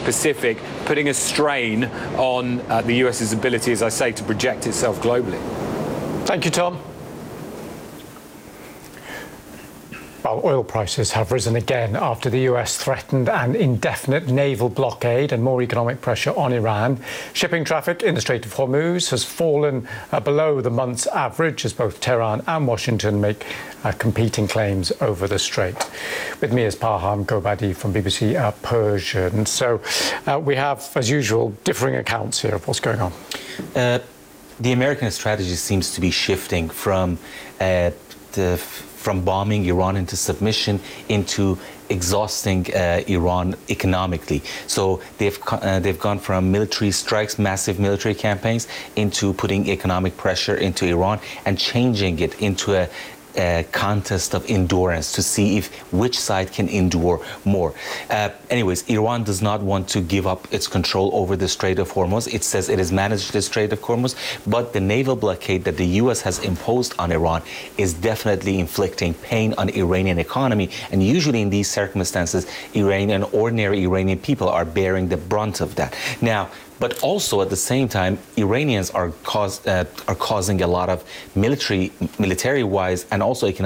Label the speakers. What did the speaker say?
Speaker 1: Pacific, putting a strain on the US's ability, as I say, to project itself globally.
Speaker 2: Thank you, Tom. Well, oil prices have risen again after the US threatened an indefinite naval blockade and more economic pressure on Iran. Shipping traffic in the Strait of Hormuz has fallen below the month's average as both Tehran and Washington make competing claims over the strait. With me is Parham Gobadi from BBC Persian. So we have, as usual, differing accounts here of what's going on.
Speaker 3: The American strategy seems to be shifting from bombing Iran into submission into exhausting Iran economically. So they've gone from military strikes, massive military campaigns, into putting economic pressure into Iran and changing it into a contest of endurance to see which side can endure more. Anyways, Iran does not want to give up its control over the Strait of Hormuz. It says it has managed the Strait of Hormuz, but the naval blockade that the U.S. has imposed on Iran is definitely inflicting pain on the Iranian economy. And usually in these circumstances, ordinary Iranian people are bearing the brunt of that. Now, but also at the same time, Iranians are causing a lot of military-wise and also economic